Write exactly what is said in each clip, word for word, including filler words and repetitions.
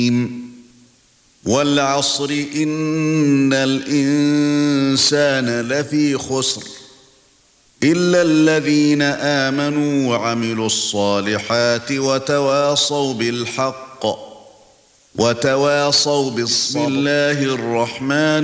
وَالْعَصْرِ إِنَّ الْإِنسَانَ لَفِي خُسْرٍ إِلَّا الَّذِينَ آمَنُوا وَعَمِلُوا الصَّالِحَاتِ وَتَوَاصَوْا بِالْحَقِّ وَتَوَاصَوْا بِالصَّبْرِ. بسم الله الرحمن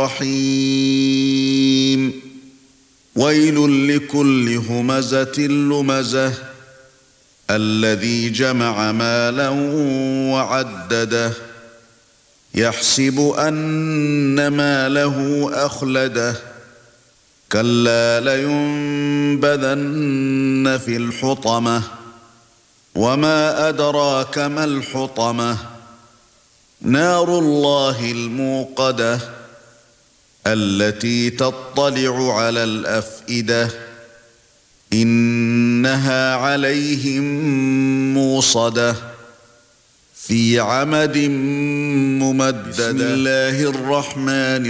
الرحيم. وَيْلٌ لِكُلِّ هُمَزَةٍ لُمَزَةٍ الَّذِي جَمَعَ مَالًا وَعَدَّدَهُ يَحْسَبُ أَنَّ مَالَهُ أَخْلَدَهُ كَلَّا لَيُنبَذَنَّ فِي الْحُطَمَةِ وَمَا أَدْرَاكَ مَا الْحُطَمَةُ نَارُ اللَّهِ الْمُوقَدَةُ الَّتِي تَطَّلِعُ عَلَى الْأَفْئِدَةِ إِنَّهَا عَلَيْهِمْ مُؤْصَدَةٌ في عمد ممددة. بسم الله الرحمن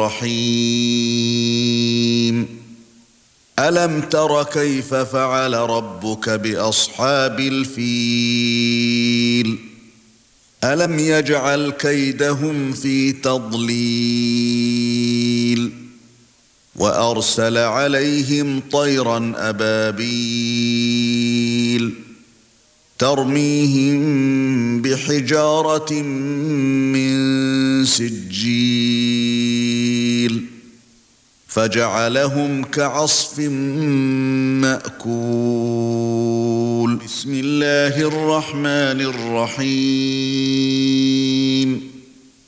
الرحيم. ألم تر كيف فعل ربك بأصحاب الفيل ألم يجعل كيدهم في تضليل وأرسل عليهم طيرا أبابيل ترميهم بحجارة من سجيل فجعلهم كعصف مأكول. بسم الله الرحمن الرحيم.